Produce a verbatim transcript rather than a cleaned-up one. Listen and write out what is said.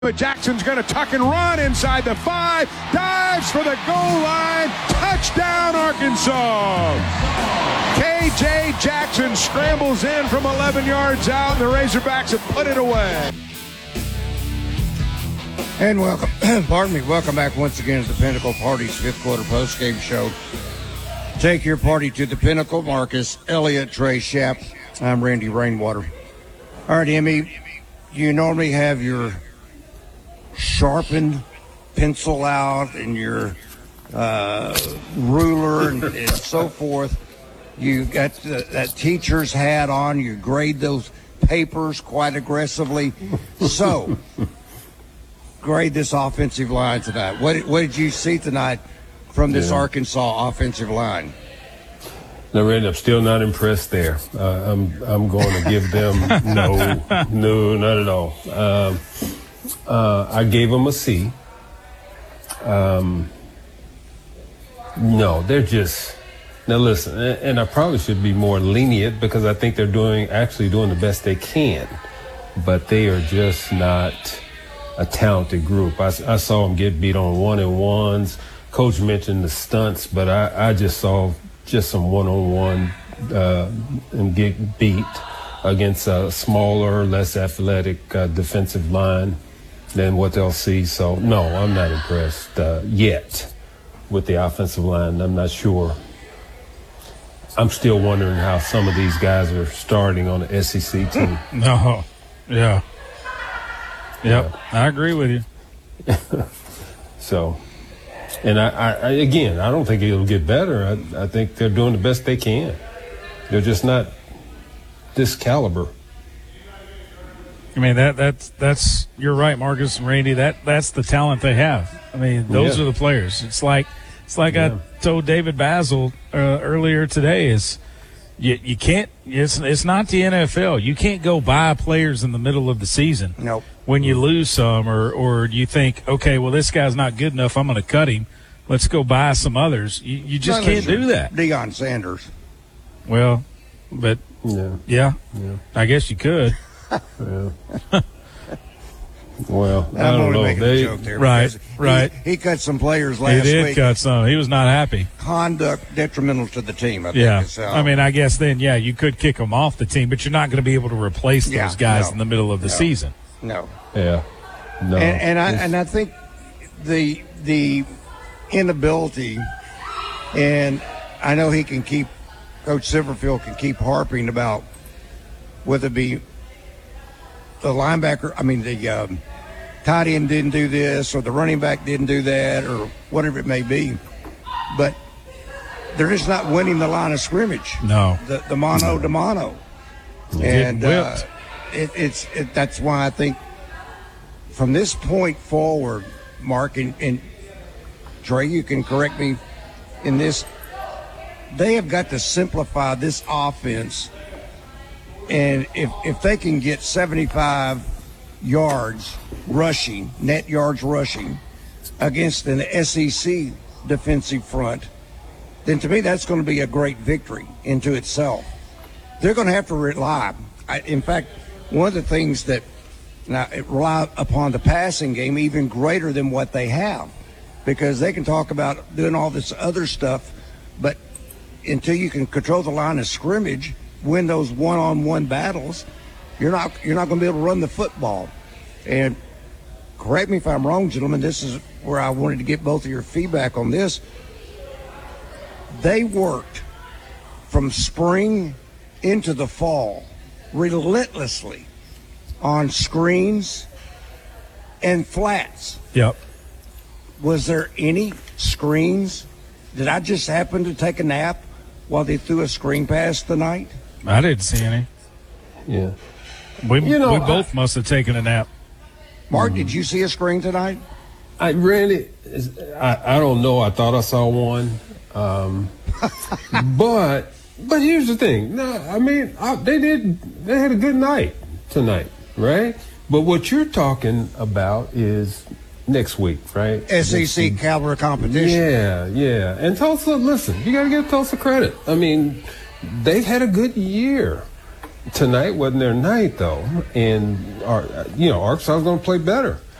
But Jackson's going to tuck and run inside the five, dives for the goal line, touchdown Arkansas. K J Jackson scrambles in from eleven yards out, and the Razorbacks have put it away. And welcome, pardon me, welcome back once again to the Pinnacle Party's fifth quarter postgame show. Take your party to the Pinnacle. Marcus Elliott, Trey Shapp. I'm Randy Rainwater. All right, Emmy, you normally have your sharpened pencil out and your uh, ruler and, and so forth. You got the, that teacher's hat on. You grade those papers quite aggressively. So, grade this offensive line tonight. What, what did you see tonight from this yeah. Arkansas offensive line? No, Randy, I'm still not impressed there. Uh, I'm I'm going to give them no, no, not at all. Um, uh, I gave them a C. Um, no, they're just now. Listen, and, and I probably should be more lenient because I think they're doing actually doing the best they can, but they are just not a talented group. I, I saw them get beat on one and ones. Coach mentioned the stunts, but I, I just saw just some one-on-one uh, and get beat against a smaller, less athletic uh, defensive line than what they'll see. So, no, I'm not impressed uh, yet with the offensive line. I'm not sure. I'm still wondering how some of these guys are starting on the S E C team. No, yeah. Yep, yeah. I agree with you. So, and I, I, I, again, I don't think it'll get better. I, I think they're doing the best they can. They're just not this caliber. I mean, that that's that's you're right, Marcus and Randy. That that's the talent they have. I mean, those yeah. are the players. It's like it's like yeah. I told David Basil uh, earlier today. Is you you can't. It's it's not the N F L. You can't go buy players in the middle of the season. Nope. When you lose some, or or you think, okay, well, this guy's not good enough, I'm going to cut him. Let's go buy some others. You, you just can't do that. Deion Sanders. Well, but yeah, yeah, yeah. I guess you could. yeah. Well, I I'm don't only know. making They, a joke there. Right, right. He, he cut some players last week. He did week. cut some. He was not happy. Conduct detrimental to the team, I yeah. think. So. I mean, I guess then, yeah, you could kick them off the team, but you're not going to be able to replace those yeah, guys no, in the middle of the no, season. No. Yeah. No. And, and I and I think the the inability, and I know he can keep, Coach Silverfield can keep harping about whether it be the linebacker, I mean the um, tight end didn't do this, or the running back didn't do that, or whatever it may be, but they're just not winning the line of scrimmage. No, the the mono to mono, and uh, it, it's it, that's why I think from this point forward, Mark and, and Trey, you can correct me in this. They have got to simplify this offense, and if if they can get seventy-five yards rushing, net yards rushing, against an S E C defensive front, then to me that's going to be a great victory into itself. They're going to have to rely. I, in fact, one of the things that now it rely upon the passing game even greater than what they have, because they can talk about doing all this other stuff, but until you can control the line of scrimmage, win those one-on-one battles, you're not you're not going to be able to run the football. And correct me if I'm wrong, gentlemen, this is where I wanted to get both of your feedback on this. They worked from spring into the fall relentlessly on screens and flats. Yep. Was there any screens? Did I just happen to take a nap while they threw a screen pass tonight? I didn't see any. Yeah. We, you know, we both I, must have taken a nap. Mark, mm-hmm. did you see a screen tonight? I really, I, I don't know. I thought I saw one. Um, but, but here's the thing. No, I mean, I, they did, they had a good night tonight, right? But what you're talking about is next week, right? S E C caliber competition. Yeah, yeah. And Tulsa, listen, you got to give Tulsa credit. I mean, they've had a good year. Tonight wasn't their night, though, and our, you know, Arkansas is going to play better.